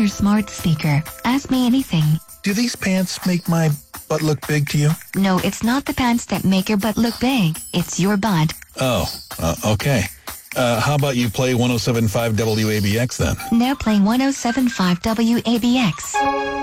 your smart speaker. Ask me anything. Do these pants make my butt look big to you? No, it's not the pants that make your butt look big. It's your butt. Oh, okay. How about you play 107.5 WABX then? Now playing 107.5 WABX.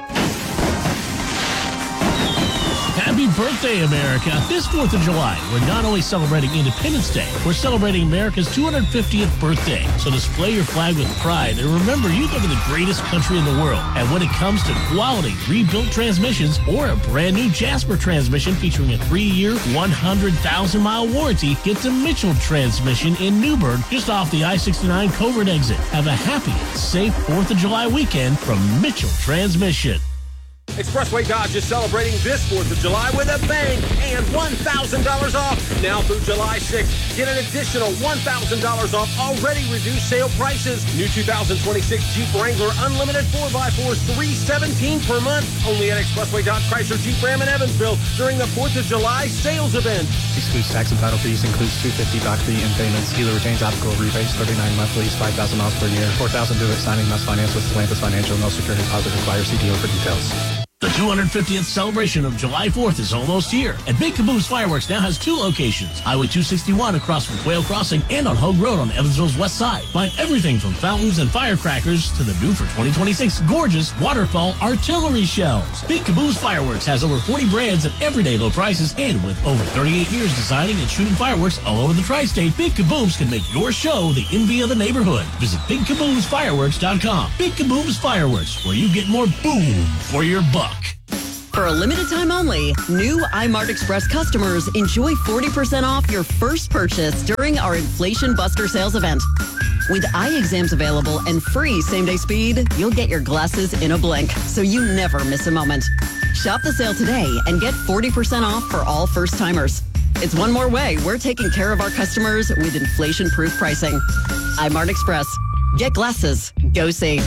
Happy birthday, America. This 4th of July, we're not only celebrating Independence Day, we're celebrating America's 250th birthday. So display your flag with pride and remember you live in the greatest country in the world. And when it comes to quality rebuilt transmissions or a brand new Jasper transmission featuring a 3-year, 100,000-mile warranty, get the Mitchell transmission in Newburgh, just off the I-69 Covert exit. Have a happy and safe 4th of July weekend from Mitchell Transmission. Expressway Dodge is celebrating this 4th of July with a bang and $1,000 off. Now through July 6th, get an additional $1,000 off already reduced sale prices. New 2026 Jeep Wrangler Unlimited 4x4s, $317 per month. Only at Expressway Dodge Chrysler Jeep Ram in Evansville during the 4th of July sales event. Excludes tax and title fees, includes $250 back fee and payments. Dealer retains applicable rebates, 39 monthlies, $5,000 per year. $4,000 due at signing, must finance with Stellantis Financial. No security deposit required. See dealer for details. The 250th celebration of July 4th is almost here, and Big Caboose Fireworks now has 2 locations, Highway 261 across from Quail Crossing and on Hogue Road on Evansville's west side. Find everything from fountains and firecrackers to the new for 2026 gorgeous waterfall artillery shells. Big Caboose Fireworks has over 40 brands at everyday low prices, and with over 38 years designing and shooting fireworks all over the tri-state, Big Caboose can make your show the envy of the neighborhood. Visit BigCaboosFireworks.com. Big Caboose Fireworks, where you get more boom for your buck. For a limited time only, new iMart Express customers enjoy 40% off your first purchase during our Inflation Buster sales event. With eye exams available and free same-day speed, you'll get your glasses in a blink, so you never miss a moment. Shop the sale today and get 40% off for all first-timers. It's one more way we're taking care of our customers with inflation-proof pricing. iMart Express. Get glasses. Go see.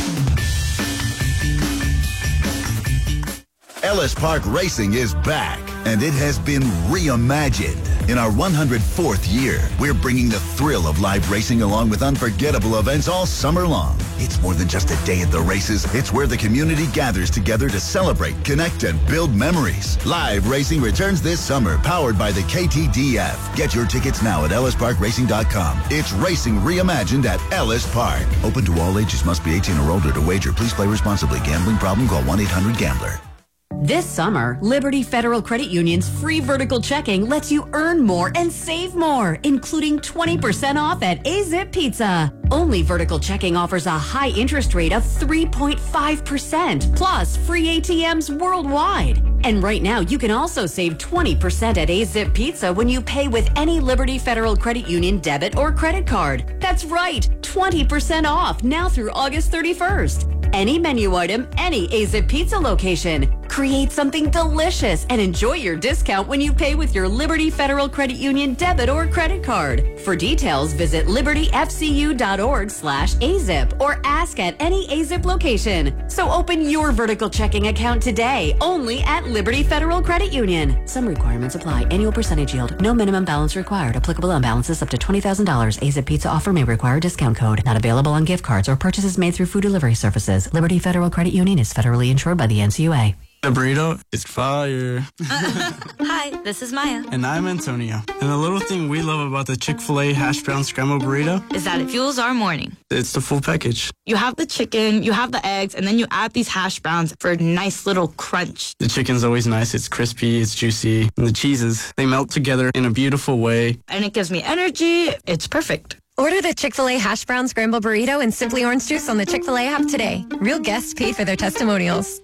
Ellis Park Racing is back, and it has been reimagined. In our 104th year, we're bringing the thrill of live racing along with unforgettable events all summer long. It's more than just a day at the races. It's where the community gathers together to celebrate, connect, and build memories. Live racing returns this summer, powered by the KTDF. Get your tickets now at ellisparkracing.com. It's racing reimagined at Ellis Park. Open to all ages. Must be 18 or older to wager. Please play responsibly. Gambling problem? Call 1-800-GAMBLER. This summer, Liberty Federal Credit Union's free vertical checking lets you earn more and save more, including 20% off at A-Zip Pizza. Only vertical checking offers a high interest rate of 3.5%, plus free ATMs worldwide. And right now, you can also save 20% at A-Zip Pizza when you pay with any Liberty Federal Credit Union debit or credit card. That's right, 20% off now through August 31st. Any menu item, any A-Zip Pizza location. Create something delicious and enjoy your discount when you pay with your Liberty Federal Credit Union debit or credit card. For details, visit libertyfcu.org/AZIP or ask at any A-Zip location. So open your vertical checking account today, only at Liberty Federal Credit Union. Some requirements apply. Annual percentage yield. No minimum balance required. Applicable on balances up to $20,000. A-Zip Pizza offer may require discount code. Not available on gift cards or purchases made through food delivery services. Liberty Federal Credit Union is federally insured by the NCUA. The burrito is fire. Hi, this is Maya. And I'm Antonio. And the little thing we love about the Chick-fil-A hash brown scrambled burrito is that it fuels our morning. It's the full package. You have the chicken, you have the eggs, and then you add these hash browns for a nice little crunch. The chicken's always nice. It's crispy, it's juicy. And the cheeses, they melt together in a beautiful way. And it gives me energy. It's perfect. Order the Chick-fil-A hash brown scrambled burrito and Simply Orange Juice on the Chick-fil-A app today. Real guests pay for their testimonials.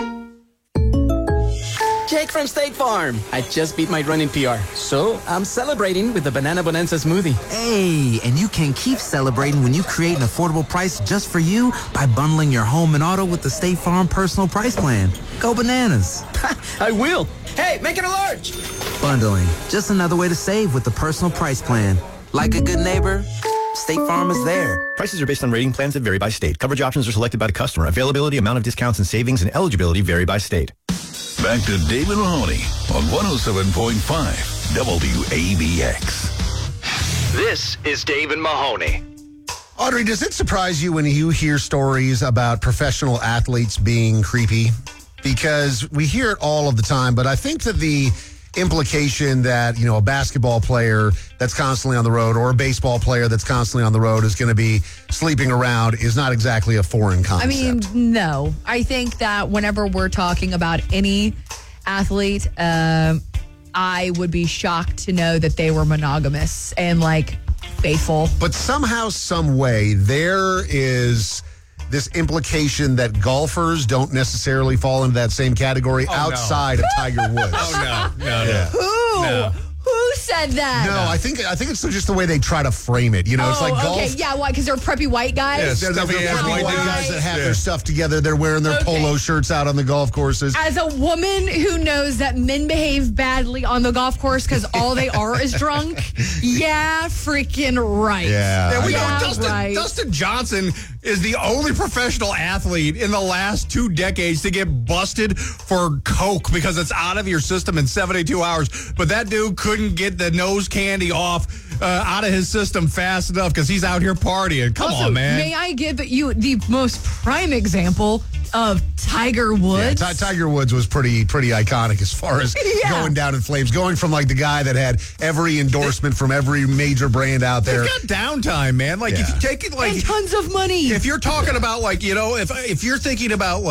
Jake from State Farm. I just beat my running PR, so I'm celebrating with the Banana Bonanza smoothie. Hey, and you can keep celebrating when you create an affordable price just for you by bundling your home and auto with the State Farm Personal Price Plan. Go bananas. I will. Hey, make it a large. Bundling, just another way to save with the Personal Price Plan. Like a good neighbor, State Farm is there. Prices are based on rating plans that vary by state. Coverage options are selected by the customer. Availability, amount of discounts and savings, and eligibility vary by state. Back to David Mahoney on 107.5 WABX. This is David Mahoney. Audrey, does it surprise you when you hear stories about professional athletes being creepy? Because we hear it all of the time, but I think that the implication that, a basketball player that's constantly on the road or a baseball player that's constantly on the road is going to be sleeping around is not exactly a foreign concept. No. I think that whenever we're talking about any athlete, I would be shocked to know that they were monogamous and faithful. But somehow, some way, there is this implication that golfers don't necessarily fall into that same category outside of Tiger Woods. No. Who said that? No, I think it's just the way they try to frame it. It's like golf. Okay, yeah, why? Because they're preppy white guys? They're preppy white guys that have their stuff together. They're wearing their polo shirts out on the golf courses. As a woman who knows that men behave badly on the golf course because all they are is drunk, yeah, freaking right. Yeah. Dustin Johnson is the only professional athlete in the last 2 decades to get busted for coke because it's out of your system in 72 hours. But that dude couldn't get the nose candy off out of his system fast enough because he's out here partying. Come on, man. May I give you the most prime example of Tiger Woods? Yeah, Tiger Woods was pretty iconic as far as going down in flames. Going from the guy that had every endorsement from every major brand out there. They've got downtime, man. If you take it and tons of money. If you're talking about if you're thinking about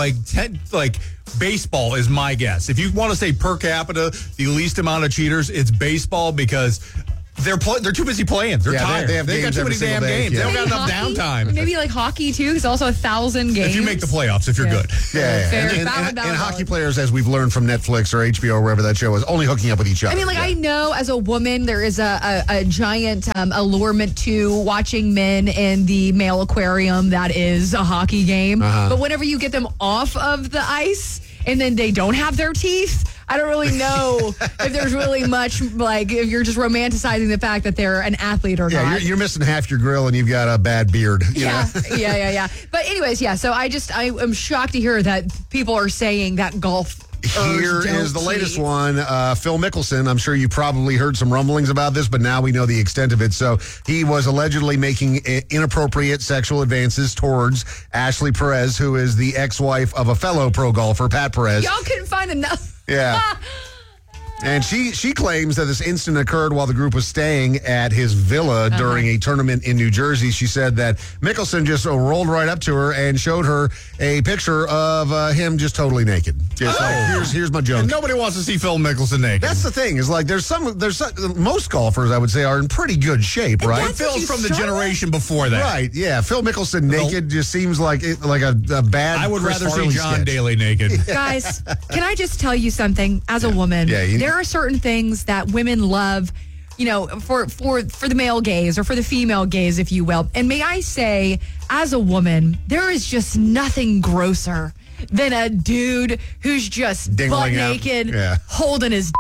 baseball is my guess. If you want to say per capita, the least amount of cheaters, it's baseball because they're too busy playing. They're tired. They've got too many damn games. They don't got enough downtime. Maybe hockey too, because also 1,000 games. If you make the playoffs, if you're good. And hockey players, as we've learned from Netflix or HBO or wherever that show is, only hooking up with each other. I know as a woman there is a giant allurement to watching men in the male aquarium that is a hockey game. But whenever you get them off of the ice and then they don't have their teeth, I don't really know if there's really much, if you're just romanticizing the fact that they're an athlete or not. You're missing half your grill and you've got a bad beard. Yeah. But anyways, so I am shocked to hear that people are saying that golf. Here is the latest one. Phil Mickelson. I'm sure you probably heard some rumblings about this, but now we know the extent of it. So he was allegedly making inappropriate sexual advances towards Ashley Perez, who is the ex-wife of a fellow pro golfer, Pat Perez. Y'all couldn't find enough. Yeah. And she claims that this incident occurred while the group was staying at his villa during a tournament in New Jersey. She said that Mickelson just rolled right up to her and showed her a picture of him just totally naked. Just here's my junk. And nobody wants to see Phil Mickelson naked. That's the thing is most golfers I would say are in pretty good shape, right? Phil's from the generation before that, right? Yeah, Phil Mickelson naked just seems like a bad. I would rather see John Daly naked. Guys, can I just tell you something? As a woman, there are certain things that women love, for the male gaze or for the female gaze, if you will. And may I say, as a woman, there is just nothing grosser than a dude who's just butt naked, holding his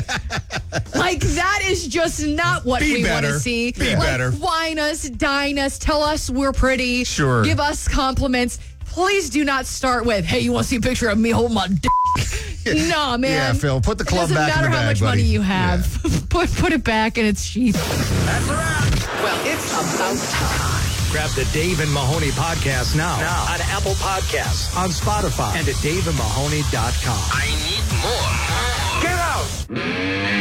that is just not what we want to see. Be better. Wine us, dine us, tell us we're pretty. Sure. Give us compliments. Please do not start with, hey, you want to see a picture of me holding my dick? No, man. Yeah, Phil, put the club back in the bag, buddy. It doesn't matter how much money you have. Yeah. Put it back in its sheath. That's a wrap. Well, it's about time. Grab the Dave and Mahoney podcast now on Apple Podcasts, on Spotify, and at daveandmahoney.com. I need more. Get out.